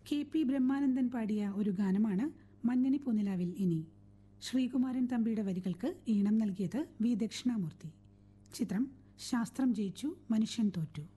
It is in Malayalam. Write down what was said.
KP ബ്രഹ്മാനന്ദൻ പാടിയ ഒരു ഗാനമാണ് മഞ്ഞണി പൂനിലാവിൽ ഇനി. ശ്രീകുമാരൻ തമ്പിയുടെ വരികൾക്ക് ഈണം നൽകിയത് വി ദക്ഷിണാമൂർത്തി. ചിത്രം ശാസ്ത്രം ജയിച്ചു മനുഷ്യൻ തോറ്റു.